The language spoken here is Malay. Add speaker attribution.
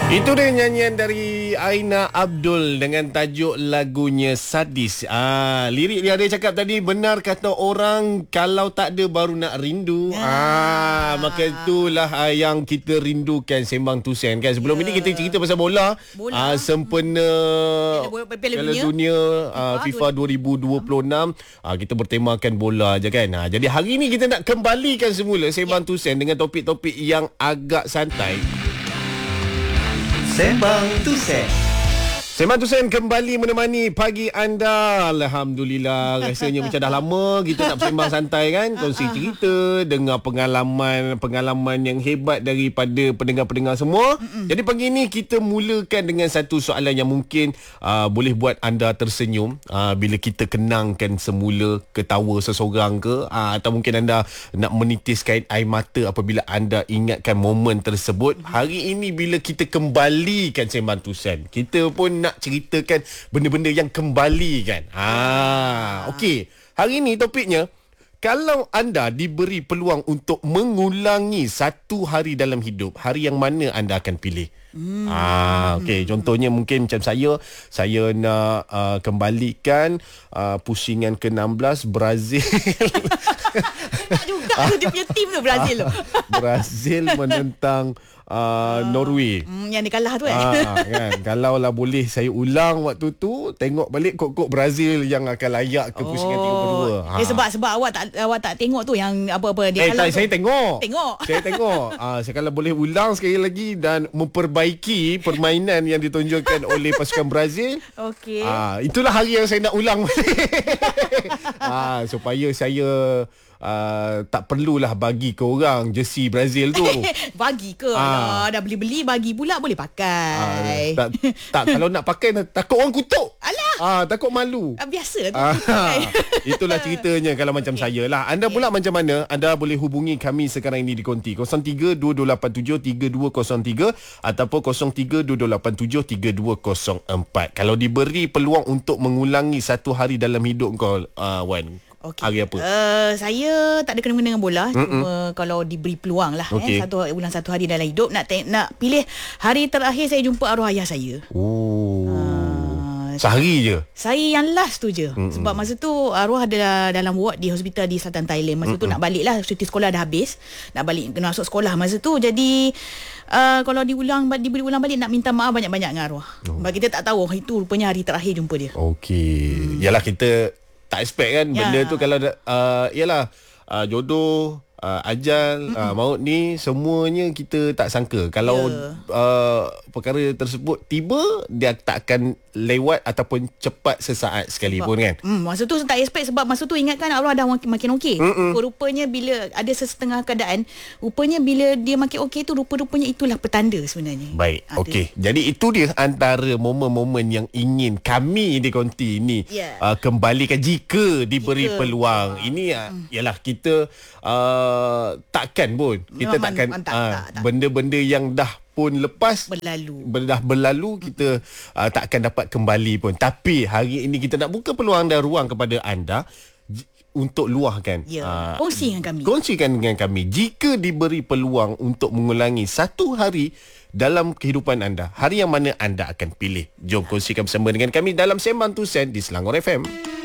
Speaker 1: Itu dia nyanyian dari Aina Abdul dengan tajuk lagunya Sadis. Lirik dia ada cakap tadi, benar kata orang kalau tak ada baru nak rindu. Maka itulah yang kita rindukan Sembang Tusen kan. Sebelum ini kita cerita pasal bola. Sempena Piala Dunia FIFA 2026. Kita bertemakan bola je kan. Jadi hari ini kita nak kembalikan semula Sembang Tusen dengan topik-topik yang agak santai.
Speaker 2: Sembang Tusen.
Speaker 1: Sembang Tusen kembali menemani pagi anda. Alhamdulillah. Rasanya macam dah lama kita nak bersembang santai kan. Kongsi cerita, dengar pengalaman yang hebat daripada pendengar-pendengar semua. Jadi pagi ni kita mulakan dengan satu soalan yang mungkin boleh buat anda tersenyum bila kita kenangkan semula ketawa seseorang ke, atau mungkin anda nak menitiskan air mata apabila anda ingatkan momen tersebut. Hari ini bila kita kembalikan Sembang Tusen, kita pun nak ceritakan benda-benda yang kembali kan. Okey. Hari ni topiknya, kalau anda diberi peluang untuk mengulangi satu hari dalam hidup, hari yang mana anda akan pilih? Okey, contohnya mungkin macam saya nak kembalikan pusingan ke-16 Brazil.
Speaker 3: Tak juga dia punya tim tu Brazil tu.
Speaker 1: Brazil menentang Norway.
Speaker 3: Yang dia kalah tu
Speaker 1: kan. Kalau lah boleh saya ulang waktu tu, tengok balik kok Brazil yang akan layak ke pusingan 32.
Speaker 3: Sebab awak tak tengok tu yang apa-apa dia kalah tu.
Speaker 1: Saya tengok.
Speaker 3: Saya
Speaker 1: tengok. Saya kalau boleh ulang sekali lagi dan memperbaiki permainan yang ditunjukkan oleh pasukan Brazil.
Speaker 3: Okey.
Speaker 1: Itulah hari yang saya nak ulang balik. Supaya saya tak perlulah bagi ke orang jersey Brazil tu.
Speaker 3: Bagi ke? Dah beli bagi pula boleh pakai.
Speaker 1: Tak kalau nak pakai takut orang kutuk.
Speaker 3: Alah.
Speaker 1: Takut malu.
Speaker 3: Biasa tu.
Speaker 1: Itulah ceritanya kalau macam saya lah. Anda pula macam mana? Anda boleh hubungi kami sekarang ini di konti 0322873203 ataupun 0322873204. Kalau diberi peluang untuk mengulangi satu hari dalam hidup kau, Wan, hari apa?
Speaker 3: Saya tak ada kena-mena dengan bola. Cuma kalau diberi peluang lah, ulang satu hari dalam hidup, nak pilih hari terakhir saya jumpa arwah ayah saya.
Speaker 1: Sehari je?
Speaker 3: Saya yang last tu je. Sebab masa tu arwah ada dalam ward di hospital di Selatan Thailand. Masa tu nak balik lah, cuti sekolah dah habis, nak masuk sekolah masa tu. Jadi kalau diberi ulang balik, nak minta maaf banyak-banyak dengan arwah. Sebab kita tak tahu itu rupanya hari terakhir jumpa dia.
Speaker 1: Okey. Yalah, kita tak expect kan benda tu. Kalau yalah, jodoh, ajal, maut ni semuanya kita tak sangka. Kalau perkara tersebut tiba, dia tak akan lewat ataupun cepat sesaat sekalipun kan.
Speaker 3: Masa tu tak expect, sebab masa tu ingatkan arwah dah makin okey. Rupanya bila ada sesetengah keadaan, rupanya bila dia makin okey tu, rupanya itulah petanda sebenarnya.
Speaker 1: Baik, okey. Jadi itu dia antara momen-momen yang ingin kami di konti ni kembalikan jika diberi peluang. Ini ialah kita takkan pun kita takkan benda-benda yang dah pun lepas berlalu kita tak akan dapat kembali pun. Tapi hari ini kita nak buka peluang dan ruang kepada anda untuk luahkan. Kongsikan dengan kami jika diberi peluang untuk mengulangi satu hari dalam kehidupan anda, hari yang mana anda akan pilih. Jom kongsikan bersama dengan kami dalam Sembang Tusen di Selangor FM.